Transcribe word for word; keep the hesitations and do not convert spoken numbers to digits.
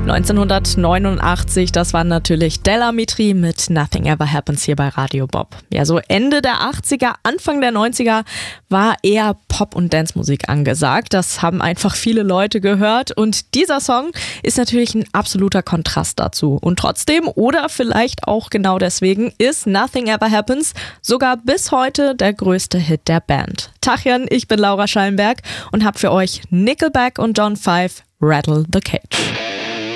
neunzehnhundertneunundachtzig, das war natürlich Del Amitri mit Nothing Ever Happens hier bei Radio Bob. Ja, so Ende der achtziger, Anfang der neunziger war eher Pop- und Dancemusik angesagt. Das haben einfach viele Leute gehört und dieser Song ist natürlich ein absoluter Kontrast dazu. Und trotzdem, oder vielleicht auch genau deswegen, ist Nothing Ever Happens sogar bis heute der größte Hit der Band. Tachchen, ich bin Laura Schallenberg und habe für euch Nickelback und John Five, Rattle the Cage.